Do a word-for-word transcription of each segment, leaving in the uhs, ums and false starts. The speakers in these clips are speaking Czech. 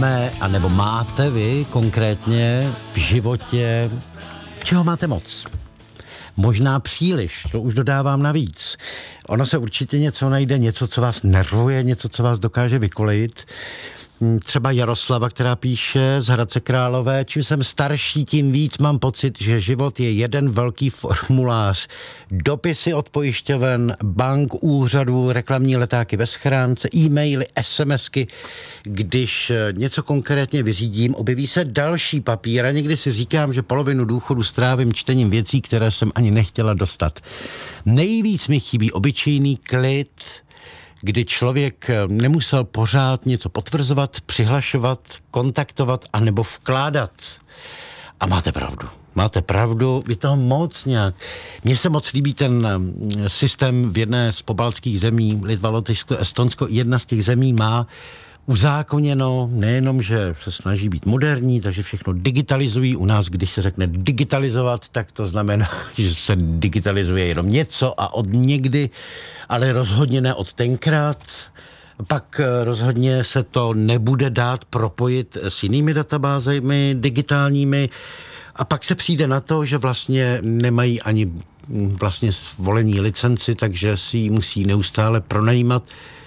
máme, anebo máte vy konkrétně v životě, čeho máte moc? Možná příliš, to už dodávám navíc. Ono se určitě něco najde, něco, co vás nervuje, něco, co vás dokáže vykolejit. Třeba Jaroslava, která píše z Hradce Králové: čím jsem starší, tím víc mám pocit, že život je jeden velký formulář. Dopisy od pojišťoven, bank, úřadů, reklamní letáky ve schránce, e-maily, SMSky. Když něco konkrétně vyřídím, objeví se další papír a někdy si říkám, že polovinu důchodu strávím čtením věcí, které jsem ani nechtěla dostat. Nejvíc mi chybí obyčejný klid, kdy člověk nemusel pořád něco potvrzovat, přihlašovat, kontaktovat anebo vkládat. A máte pravdu. Máte pravdu, je toho moc nějak. Mně se moc líbí ten systém v jedné z pobaltských zemí, Litva, Lotyšsko, Estonsko. Jedna z těch zemí má uzákoněno nejenom, že se snaží být moderní, takže všechno digitalizují. U nás, když se řekne digitalizovat, tak to znamená, že se digitalizuje jenom něco a od někdy, ale rozhodně ne od tenkrát. Pak rozhodně se to nebude dát propojit s jinými databázemi digitálními a pak se přijde na to, že vlastně nemají ani vlastně volení licenci, takže si ji musí neustále pronajímat.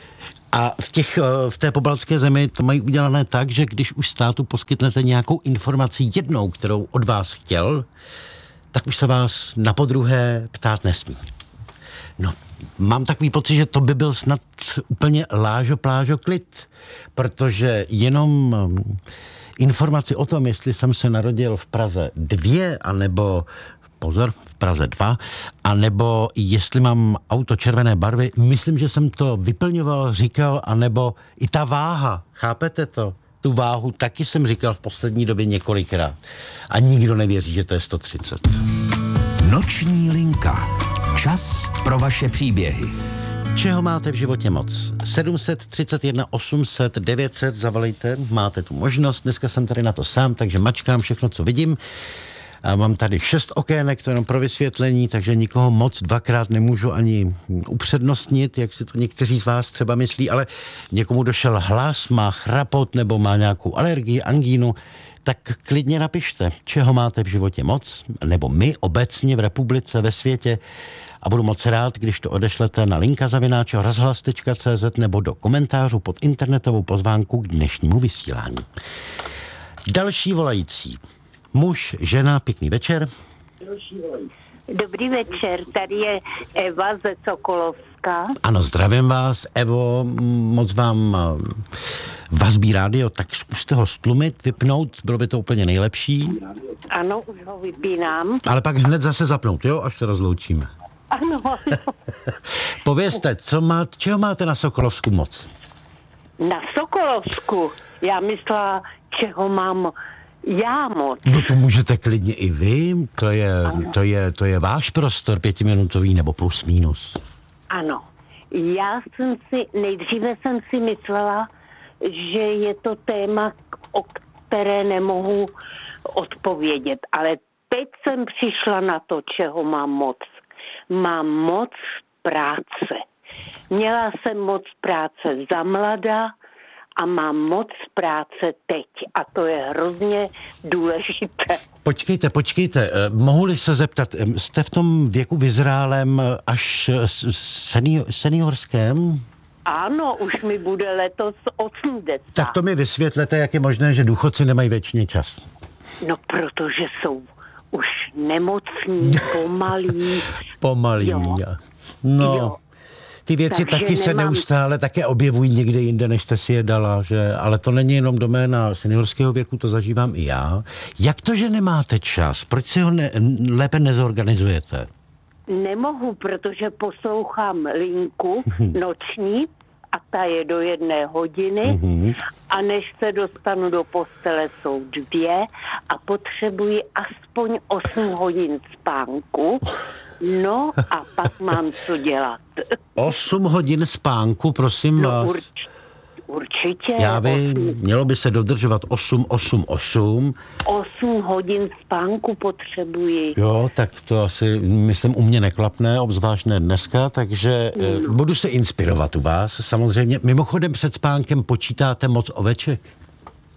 A v, těch, v té pobaltské zemi to mají udělané tak, že když už státu poskytnete nějakou informaci jednou, kterou od vás chtěl, tak už se vás napodruhé ptát nesmí. No, mám takový pocit, že to by byl snad úplně lážo, plážo, klid, protože jenom informaci o tom, jestli jsem se narodil v Praze dvě, anebo pozor, v Praze dva, anebo jestli mám auto červené barvy, myslím, že jsem to vyplňoval, říkal, anebo i ta váha, chápete to? Tu váhu taky jsem říkal v poslední době několikrát. A nikdo nevěří, že to je sto třicet. Noční linka. Čas pro vaše příběhy. Čeho máte v životě moc? sedm set třicet jedna osm set devět set zavolejte, máte tu možnost. Dneska jsem tady na to sám, takže mačkám všechno, co vidím. A mám tady šest okének, to jenom pro vysvětlení, takže nikoho moc dvakrát nemůžu ani upřednostnit, jak si to někteří z vás třeba myslí, ale někomu došel hlas, má chrapot nebo má nějakou alergii, angínu, tak klidně napište, čeho máte v životě moc, nebo my obecně v republice, ve světě, a budu moc rád, když to odešlete na linka zavináč rozhlas tečka cé zet nebo do komentářů pod internetovou pozvánku k dnešnímu vysílání. Další volající. Muž, žena, pěkný večer. Dobrý večer, tady je Eva ze Sokolovska. Ano, zdravím vás, Evo, moc vám vazbí rádio, tak zkuste ho stlumit, vypnout, bylo by to úplně nejlepší. Ano, už ho vypínám. Ale pak hned zase zapnout, jo, až se rozloučíme. Ano, ano. Povězte, co má, čeho máte na Sokolovsku moc? Na Sokolovsku? Já myslela, čeho mám já moc. No to můžete klidně i vy, to je, to je, to je váš prostor pětiminutový nebo plus minus. Ano, já jsem si, nejdříve jsem si myslela, že je to téma, o které nemohu odpovědět, ale teď jsem přišla na to, čeho mám moc. Mám moc práce. Měla jsem moc práce za mlada a mám moc práce teď. A to je hrozně důležité. Počkejte, počkejte. Mohu-li se zeptat, jste v tom věku vyzrálém až senior, seniorském? Ano, už mi bude letos osmdesát. Tak to mi vysvětlete, jak je možné, že důchodci nemají věčně čas. No, protože jsou už nemocní, pomalí. Pomalí, jo. No, jo. Ty věci Takže taky se nemám... neustále také objevují někde jinde, než jste si je dala, že? Ale to není jenom doména seniorského věku, to zažívám i já. Jak to, že nemáte čas? Proč si ho ne, lépe nezorganizujete? Nemohu, protože poslouchám linku noční a ta je do jedné hodiny mm-hmm. a než se dostanu do postele jsou dvě a potřebuji aspoň osm hodin spánku. No a pak mám co dělat. Osm hodin spánku, prosím no, vás. Urč, určitě. Já vím, mělo by se dodržovat osm, osm, osm. Osm hodin spánku potřebuji. Jo, tak to asi, myslím, u mě neklapne, obzvlášť ne dneska, takže no. budu se inspirovat u vás, samozřejmě. Mimochodem před spánkem počítáte moc oveček?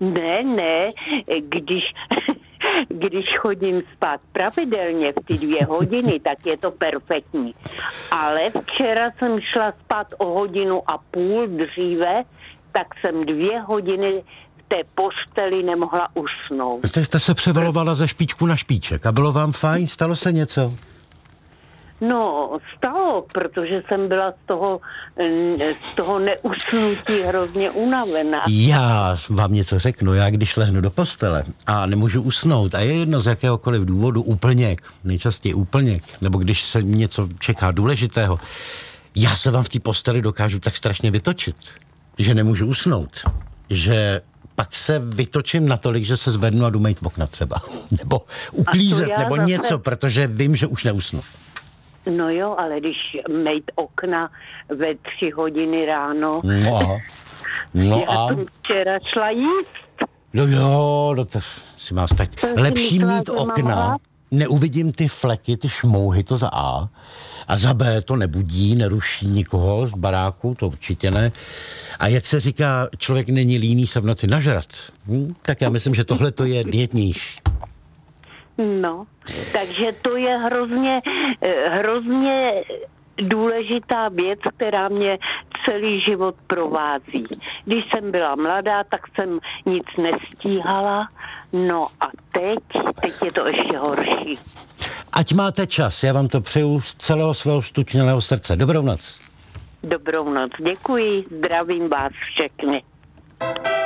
Ne, ne, když, když chodím spát pravidelně v ty dvě hodiny, tak je to perfektní. Ale včera jsem šla spát o hodinu a půl dříve, tak jsem dvě hodiny v té posteli nemohla usnout. Teď jste se převalovala ze špičku na špiček a bylo vám fajn? Stalo se něco? No, stalo, protože jsem byla z toho, z toho neusnutí hrozně unavená. Já vám něco řeknu, já když lehnu do postele a nemůžu usnout a je jedno z jakéhokoliv důvodu úplněk, nejčastěji úplněk, nebo když se něco čeká důležitého, já se vám v té posteli dokážu tak strašně vytočit, že nemůžu usnout, že pak se vytočím natolik, že se zvednu a jdu mejt okna třeba, nebo uklízet, nebo zase... něco, protože vím, že už neusnu. No jo, ale když mejt okna ve tři hodiny ráno, no a, no já a... jsem včera šla jíst. No jo, no to si má tak. Lepší myslela, mít okna, mohla... neuvidím ty fleky, ty šmouhy, to za A. A za B to nebudí, neruší nikoho z baráku, to určitě ne. A jak se říká, člověk není líný se v noci nažrat. Hm? Tak já myslím, že tohle to je dietnější. No, takže to je hrozně, hrozně důležitá věc, která mě celý život provází. Když jsem byla mladá, tak jsem nic nestíhala, no a teď, teď je to ještě horší. Ať máte čas, já vám to přeju z celého svého stučnělého srdce. Dobrou noc. Dobrou noc, děkuji, zdravím vás všechny.